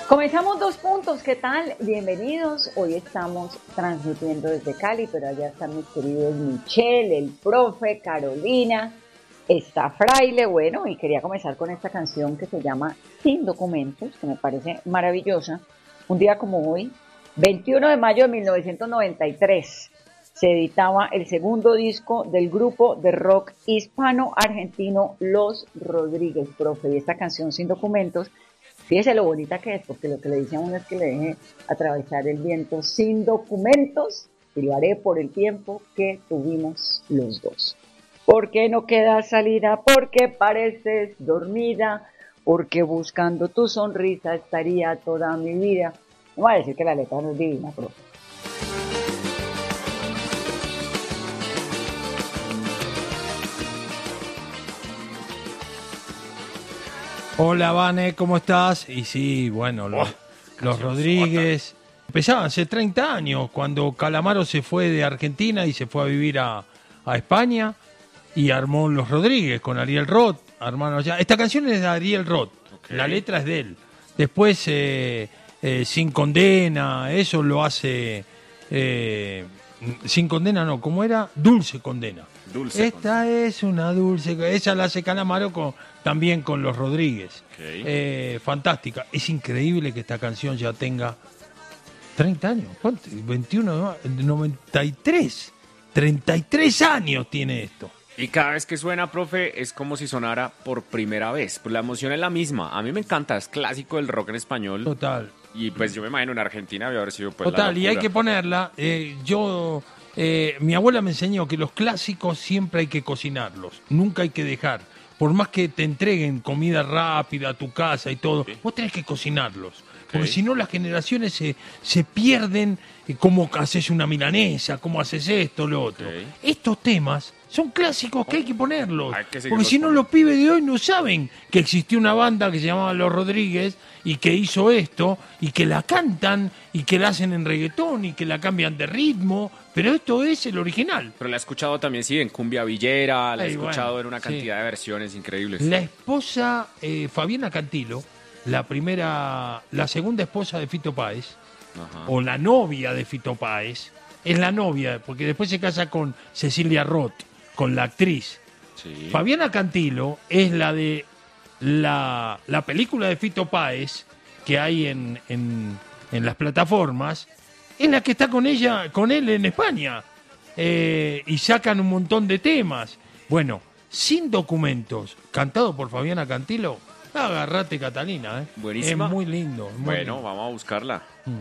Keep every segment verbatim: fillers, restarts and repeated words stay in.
Comenzamos dos puntos, ¿qué tal? Bienvenidos, hoy estamos transmitiendo desde Cali, pero allá están mis queridos Michelle, el profe, Carolina, está Fraile, bueno, y quería comenzar con esta canción que se llama Sin Documentos, que me parece maravillosa. Un día como hoy, veintiuno de mayo de mil novecientos noventa y tres, se editaba el segundo disco del grupo de rock hispano-argentino Los Rodríguez, profe, y esta canción Sin Documentos, fíjese lo bonita que es, porque lo que le dice a uno es que le deje atravesar el viento sin documentos y lo haré por el tiempo que tuvimos los dos. Porque no queda salida, porque pareces dormida, porque buscando tu sonrisa estaría toda mi vida. No voy a decir que la letra no es divina, pero... Hola, Vane, ¿cómo estás? Y sí, bueno, los, oh, los Rodríguez empezaban hace treinta años, cuando Calamaro se fue de Argentina y se fue a vivir a, a España y armó Los Rodríguez con Ariel Roth, hermano allá. Esta canción es de Ariel Roth, okay. La letra es de él. Después, eh, eh, Sin Condena, eso lo hace... Eh, Sin Condena no, ¿cómo era? Dulce Condena. Dulce Esta condena. Es una dulce... Esa la hace Calamaro con... también con Los Rodríguez. Okay. Eh, fantástica. Es increíble que esta canción ya tenga treinta años. ¿Cuánto? veintiuno, noventa y tres. treinta y tres años tiene esto. Y cada vez que suena, profe, es como si sonara por primera vez. Pues la emoción es la misma. A mí me encanta, es clásico del rock en español. Total. Y pues yo me imagino en Argentina debe haber sido pues Total, la y hay que ponerla. Eh, yo... Eh, mi abuela me enseñó que los clásicos siempre hay que cocinarlos. Nunca hay que dejar. Por más que te entreguen comida rápida a tu casa y todo, sí. Vos tenés que cocinarlos. Okay. Porque si no las generaciones se, se pierden, eh, cómo haces una milanesa, cómo haces esto, lo otro. Okay. Estos temas son clásicos que hay que ponerlos. Hay que porque si no los pibes de hoy no saben que existió una banda que se llamaba Los Rodríguez y que hizo esto y que la cantan y que la hacen en reggaetón y que la cambian de ritmo. Pero esto es el original. Pero la he escuchado también, sí, en cumbia villera, la Ay, he escuchado bueno, en una cantidad sí. de versiones increíbles. La esposa, eh, Fabiana Cantilo, la primera, la segunda esposa de Fito Páez, Ajá. o la novia de Fito Páez, es la novia, porque después se casa con Cecilia Roth, con la actriz. Sí. Fabiana Cantilo es la de la, la película de Fito Páez que hay en, en, en las plataformas. Es la que está con ella, con él en España. Eh, y sacan un montón de temas. Bueno, Sin Documentos, cantado por Fabiana Cantilo. Agarrate, Catalina. ¿eh? Buenísima. Es muy lindo. Muy bueno, lindo. Vamos a buscarla. Mm.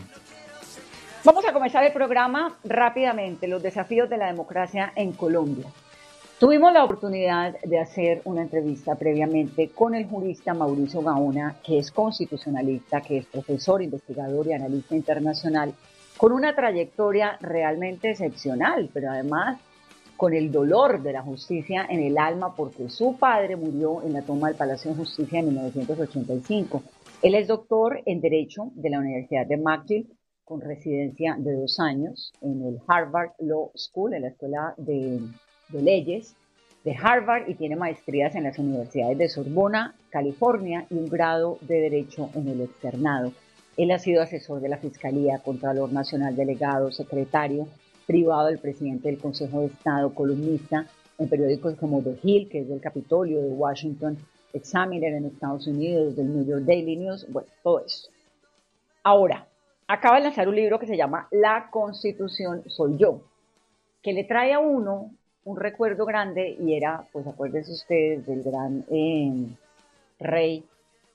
Vamos a comenzar el programa rápidamente. Los desafíos de la democracia en Colombia. Tuvimos la oportunidad de hacer una entrevista previamente con el jurista Mauricio Gaona, que es constitucionalista, que es profesor, investigador y analista internacional, con una trayectoria realmente excepcional, pero además con el dolor de la justicia en el alma porque su padre murió en la toma del Palacio de Justicia en mil novecientos ochenta y cinco. Él es doctor en Derecho de la Universidad de McGill, con residencia de dos años en el Harvard Law School, en la Escuela de, de Leyes de Harvard, y tiene maestrías en las universidades de Sorbona, California, y un grado de Derecho en el externado. Él ha sido asesor de la Fiscalía, Contralor Nacional Delegado, secretario privado del presidente del Consejo de Estado, columnista en periódicos como The Hill, que es del Capitolio, de Washington Examiner en Estados Unidos, del New York Daily News, bueno, todo eso. Ahora, acaba de lanzar un libro que se llama La Constitución Soy Yo, que le trae a uno un recuerdo grande, y era, pues acuérdense ustedes, del gran eh, rey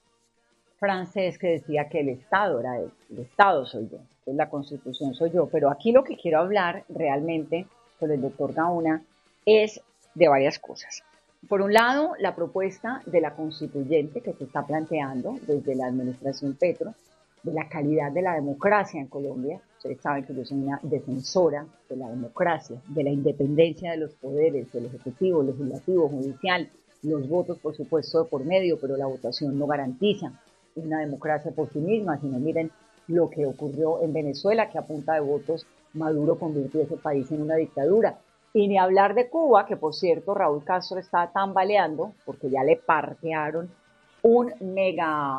francés que decía que el Estado era él, el Estado soy yo, entonces la Constitución soy yo. Pero aquí lo que quiero hablar realmente con el doctor Gaona es de varias cosas. Por un lado, la propuesta de la constituyente que se está planteando desde la administración Petro, de la calidad de la democracia en Colombia. Ustedes saben que yo soy una defensora de la democracia, de la independencia de los poderes, del Ejecutivo, Legislativo, Judicial, los votos, por supuesto, de por medio, pero la votación no garantiza una democracia por sí misma, sino miren lo que ocurrió en Venezuela, que a punta de votos Maduro convirtió ese país en una dictadura. Y ni hablar de Cuba, que por cierto Raúl Castro está tambaleando, porque ya le parquearon un mega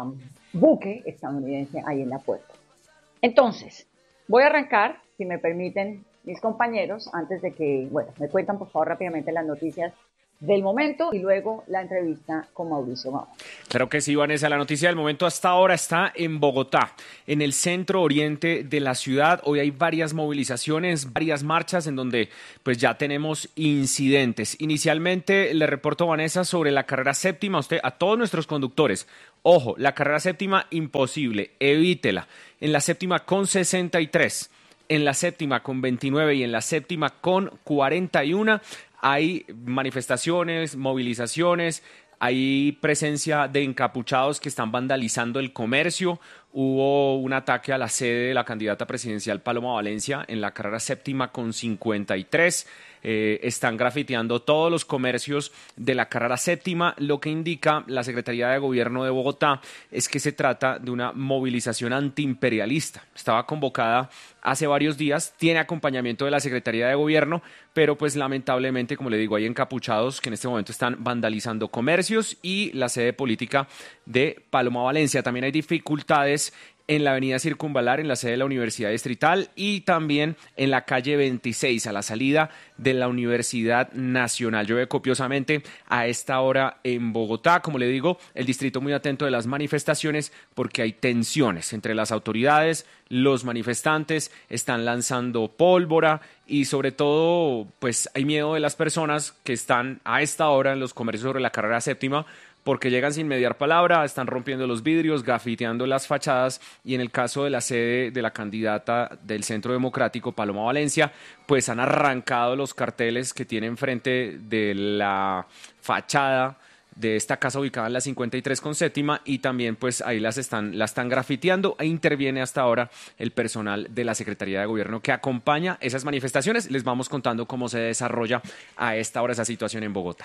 buque estadounidense ahí en la puerta. Entonces, voy a arrancar, si me permiten mis compañeros, antes de que, bueno, me cuentan por favor rápidamente las noticias del momento y luego la entrevista con Mauricio Gama. Claro que sí, Vanessa. La noticia del momento hasta ahora está en Bogotá, en el centro oriente de la ciudad. Hoy hay varias movilizaciones, varias marchas en donde pues ya tenemos incidentes. Inicialmente le reporto, Vanessa, sobre la carrera séptima. Usted, a todos nuestros conductores, ojo, la carrera séptima imposible, evítela. En la séptima con sesenta y tres, en la séptima con veintinueve y en la séptima con cuarenta y uno. Hay manifestaciones, movilizaciones, hay presencia de encapuchados que están vandalizando el comercio. Hubo un ataque a la sede de la candidata presidencial Paloma Valencia en la carrera séptima con cincuenta y tres. Eh, están grafiteando todos los comercios de la carrera séptima. Lo que indica la Secretaría de Gobierno de Bogotá es que se trata de una movilización antiimperialista. Estaba convocada hace varios días, tiene acompañamiento de la Secretaría de Gobierno, pero pues lamentablemente, como le digo, hay encapuchados que en este momento están vandalizando comercios y la sede política de Paloma Valencia. También hay dificultades en la avenida Circunvalar, en la sede de la Universidad Distrital, y también en la calle veintiséis, a la salida de la Universidad Nacional. Llueve copiosamente a esta hora en Bogotá. Como le digo, el distrito muy atento de las manifestaciones porque hay tensiones entre las autoridades, los manifestantes están lanzando pólvora y sobre todo pues hay miedo de las personas que están a esta hora en los comercios sobre la carrera séptima, porque llegan sin mediar palabra, están rompiendo los vidrios, grafiteando las fachadas, y en el caso de la sede de la candidata del Centro Democrático, Paloma Valencia, pues han arrancado los carteles que tienen frente de la fachada de esta casa ubicada en la cincuenta y tres con séptima, y también pues ahí las están, la están grafiteando, e interviene hasta ahora el personal de la Secretaría de Gobierno que acompaña esas manifestaciones. Les vamos contando cómo se desarrolla a esta hora esa situación en Bogotá.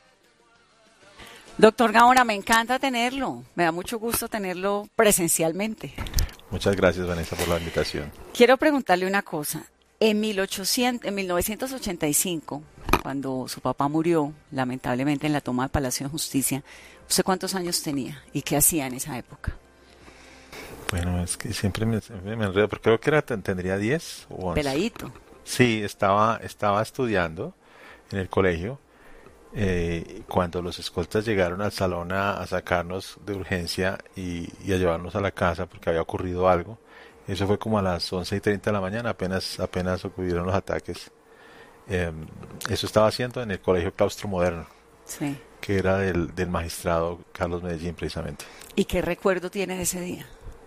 Doctor Gaona, me encanta tenerlo, me da mucho gusto tenerlo presencialmente. Muchas gracias, Vanessa, por la invitación. Quiero preguntarle una cosa. En, mil ochocientos, en mil novecientos ochenta y cinco, cuando su papá murió, lamentablemente en la toma del Palacio de Justicia, ¿usted cuántos años tenía y qué hacía en esa época? Bueno, es que siempre me, siempre me enredo, pero creo que era, tendría diez o once. Peladito. Sí, estaba, estaba estudiando en el colegio. Eh, cuando los escoltas llegaron al salón a, a sacarnos de urgencia y, y a llevarnos a la casa porque había ocurrido algo, eso fue como a las once y treinta de la mañana, apenas, apenas ocurrieron los ataques. Eh, eso estaba haciendo en el Colegio Claustro Moderno, sí, que era del, del magistrado Carlos Medellín, precisamente. ¿Y qué recuerdo tiene de ese día?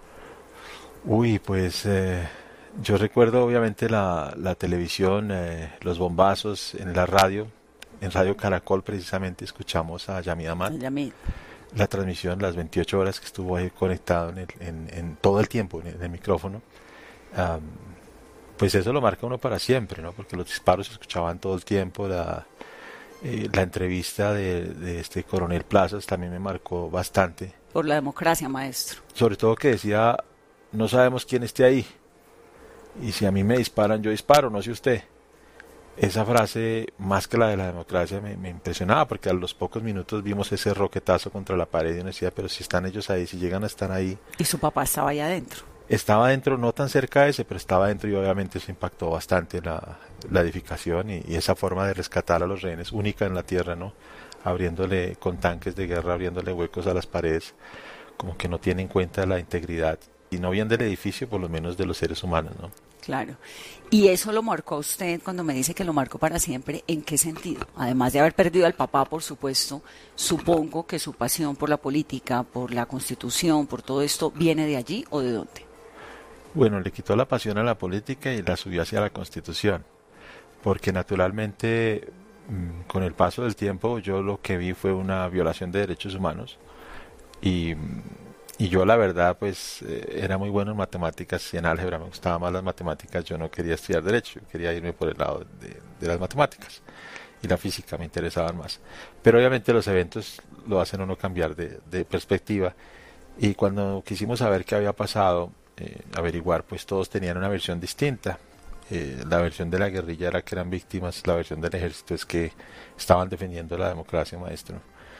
Uy, pues eh, yo recuerdo obviamente la, la televisión, eh, los bombazos en la radio. En Radio Caracol precisamente escuchamos a Yamid Amad, Yamid. La transmisión, las veintiocho horas que estuvo ahí conectado en, el, en, en todo el tiempo en el, en el micrófono. Um, pues eso lo marca uno para siempre, ¿no? Porque los disparos se escuchaban todo el tiempo. La, eh, la entrevista de, de este coronel Plazas también me marcó bastante. Por la democracia, maestro. Sobre todo que decía, no sabemos quién esté ahí, y si a mí me disparan, yo disparo, no sé usted. Esa frase, más que la de la democracia, me, me impresionaba, porque a los pocos minutos vimos ese roquetazo contra la pared y uno decía, pero si están ellos ahí, si llegan a estar ahí. Y su papá estaba ahí adentro. Estaba adentro, no tan cerca de ese, pero estaba adentro, y obviamente eso impactó bastante la, la edificación y, y esa forma de rescatar a los rehenes, única en la tierra, ¿no? Abriéndole con tanques de guerra, abriéndole huecos a las paredes, como que no tiene en cuenta la integridad, y no bien del edificio, por lo menos de los seres humanos, ¿no? Claro. ¿Y eso lo marcó a usted cuando me dice que lo marcó para siempre? ¿En qué sentido? Además de haber perdido al papá, por supuesto, supongo que su pasión por la política, por la Constitución, por todo esto, ¿viene de allí o de dónde? Bueno, le quitó la pasión a la política y la subió hacia la Constitución, porque naturalmente, con el paso del tiempo, yo lo que vi fue una violación de derechos humanos, y... Y yo la verdad pues eh, era muy bueno en matemáticas y en álgebra, me gustaban más las matemáticas, yo no quería estudiar derecho, yo quería irme por el lado de, de las matemáticas, y la física me interesaban más. Pero obviamente los eventos lo hacen uno cambiar de, de perspectiva, y cuando quisimos saber qué había pasado, eh, averiguar, pues todos tenían una versión distinta. Eh, la versión de la guerrilla era que eran víctimas, la versión del ejército es que estaban defendiendo la democracia, maestro.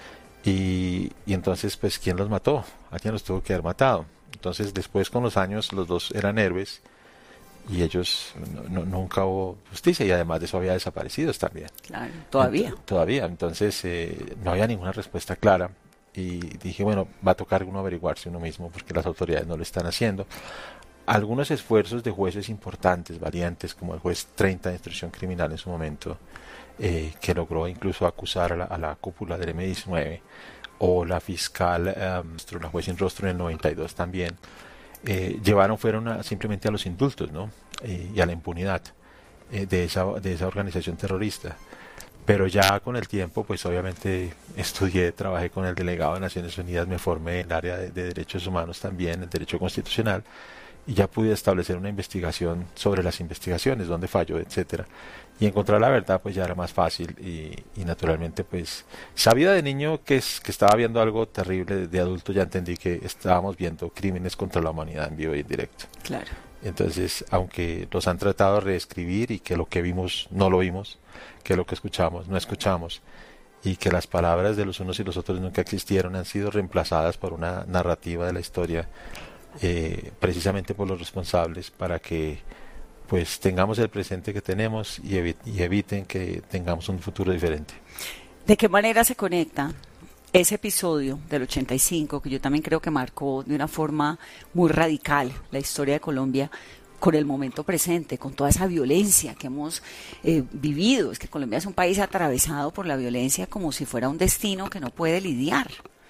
Y, y entonces, pues, ¿quién los mató? ¿A los tuvo que haber matado? Entonces, después, con los años, los dos eran héroes y ellos no, no, nunca hubo justicia, y además de eso había desaparecidos también. Claro, todavía. Ent todavía. Entonces, eh, no había ninguna respuesta clara. Y dije, bueno, va a tocar uno averiguarse uno mismo porque las autoridades no lo están haciendo. Algunos esfuerzos de jueces importantes, valientes, como el juez treinta de instrucción criminal en su momento, eh, que logró incluso acusar a la, a la cúpula del eme diecinueve, o la fiscal, um, la juez sin rostro en el noventa y dos también, eh, llevaron, fueron a, simplemente a los indultos, ¿no? Eh, y a la impunidad eh, de, esa, de esa organización terrorista. Pero ya con el tiempo, pues obviamente estudié, trabajé con el delegado de Naciones Unidas, me formé en el área de, de derechos humanos también, el derecho constitucional, y ya pude establecer una investigación sobre las investigaciones, dónde falló, etcétera. Y encontrar la verdad, pues ya era más fácil, y, y naturalmente, pues, sabía de niño que, es, que estaba viendo algo terrible, de adulto ya entendí que estábamos viendo crímenes contra la humanidad en vivo y en directo. Claro. Entonces, aunque los han tratado de reescribir y que lo que vimos no lo vimos, que lo que escuchamos no escuchamos, y que las palabras de los unos y los otros nunca existieron, han sido reemplazadas por una narrativa de la historia, eh, precisamente por los responsables, para que pues tengamos el presente que tenemos y, evi y eviten que tengamos un futuro diferente. ¿De qué manera se conecta ese episodio del ochenta y cinco, que yo también creo que marcó de una forma muy radical la historia de Colombia, con el momento presente, con toda esa violencia que hemos eh, vivido? Es que Colombia es un país atravesado por la violencia como si fuera un destino que no puede lidiar.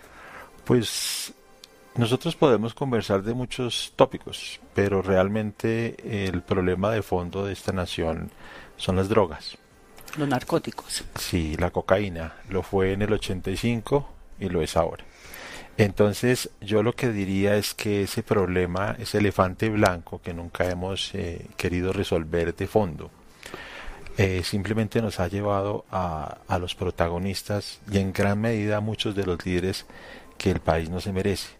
Pues nosotros podemos conversar de muchos tópicos, pero realmente el problema de fondo de esta nación son las drogas. Los narcóticos. Sí, la cocaína. Lo fue en el ochenta y cinco y lo es ahora. Entonces, yo lo que diría es que ese problema, ese elefante blanco que nunca hemos eh, querido resolver de fondo, eh, simplemente nos ha llevado a, a los protagonistas y en gran medida a muchos de los líderes que el país no se merece.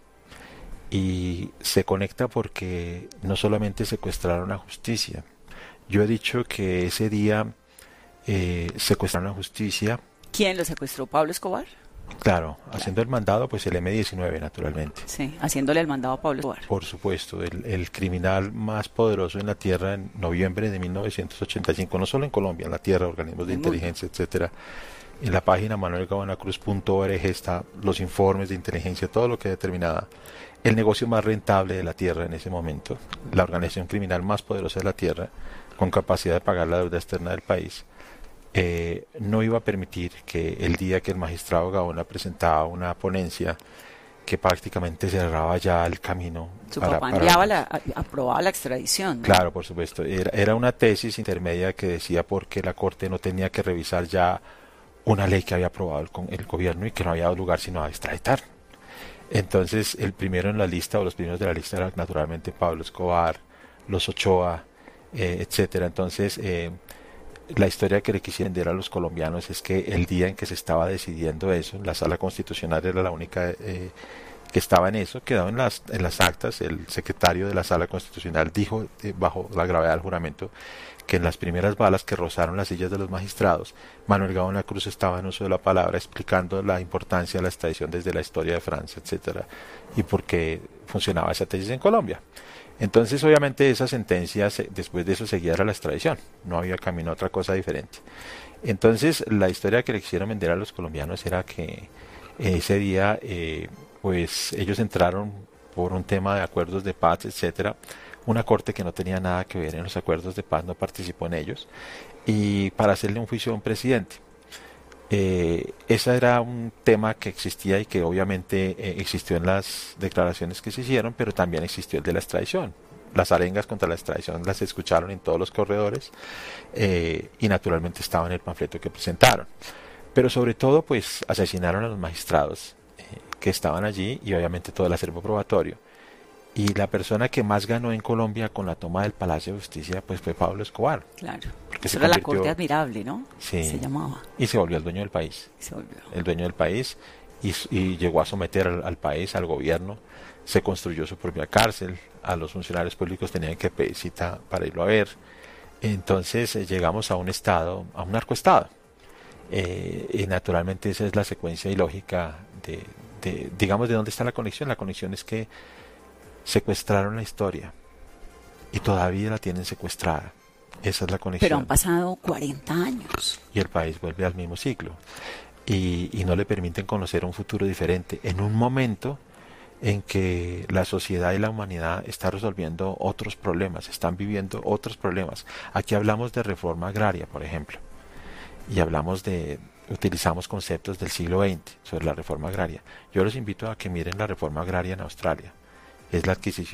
Y se conecta porque no solamente secuestraron la justicia. Yo he dicho que ese día eh, secuestraron la justicia. ¿Quién lo secuestró? ¿Pablo Escobar? Claro, haciendo el mandado, pues el eme diecinueve, naturalmente. Sí, haciéndole el mandado a Pablo Escobar. Por supuesto, el, el criminal más poderoso en la tierra en noviembre de mil novecientos ochenta y cinco, no solo en Colombia, en la tierra, organismos de inteligencia, etcétera. En la página manuel gavana cruz punto org están los informes de inteligencia, todo lo que determinaba el negocio más rentable de la tierra en ese momento, la organización criminal más poderosa de la tierra, con capacidad de pagar la deuda externa del país. Eh, no iba a permitir que el día que el magistrado Gaona presentaba una ponencia que prácticamente cerraba ya el camino. Su para, papá para enviaba la, aprobaba la extradición, ¿no? Claro, por supuesto. Era, era una tesis intermedia que decía porque la Corte no tenía que revisar ya una ley que había aprobado el, el gobierno y que no había dado lugar sino a extraditar. Entonces, el primero en la lista, o los primeros de la lista, era naturalmente Pablo Escobar, los Ochoa, eh, etcétera. Entonces, eh, la historia que le quisieron vender a los colombianos es que el día en que se estaba decidiendo eso, la Sala Constitucional era la única eh, que estaba en eso, quedó en las, en las actas. El secretario de la Sala Constitucional dijo, eh, bajo la gravedad del juramento, que en las primeras balas que rozaron las sillas de los magistrados, Manuel Gaona Cruz estaba en uso de la palabra explicando la importancia de la extradición desde la historia de Francia, etcétera, y por qué funcionaba esa tesis en Colombia. Entonces, obviamente, esa sentencia, después de eso seguía era la extradición, no había camino a otra cosa diferente. Entonces, la historia que le quisieron vender a los colombianos era que ese día, eh, pues, ellos entraron por un tema de acuerdos de paz, etcétera, una corte que no tenía nada que ver en los acuerdos de paz, no participó en ellos, y para hacerle un juicio a un presidente. Eh, ese era un tema que existía y que obviamente eh, existió en las declaraciones que se hicieron, pero también existió el de la extradición. Las arengas contra la extradición las escucharon en todos los corredores eh, y naturalmente estaba en el panfleto que presentaron. Pero sobre todo, pues, asesinaron a los magistrados eh, que estaban allí y obviamente todo el acervo probatorio. Y la persona que más ganó en Colombia con la toma del Palacio de Justicia, pues, fue Pablo Escobar. Claro. Porque Eso se era convirtió, la Corte Admirable, ¿no? Sí. Se llamaba. Y se volvió el dueño del país. Se volvió. El dueño del país y, y llegó a someter al, al país, al gobierno. Se construyó su propia cárcel. A los funcionarios públicos tenían que pedir cita para irlo a ver. Entonces eh, llegamos a un estado, a un narcoestado. Eh, y naturalmente esa es la secuencia y lógica de, de, digamos, de dónde está la conexión. La conexión es que secuestraron la historia y todavía la tienen secuestrada. Esa es la conexión. Pero han pasado cuarenta años. Y el país vuelve al mismo ciclo. Y, y no le permiten conocer un futuro diferente en un momento en que la sociedad y la humanidad está resolviendo otros problemas, están viviendo otros problemas. Aquí hablamos de reforma agraria, por ejemplo, y hablamos de, utilizamos conceptos del siglo veinte sobre la reforma agraria. Yo los invito a que miren la reforma agraria en Australia. Es la adquisición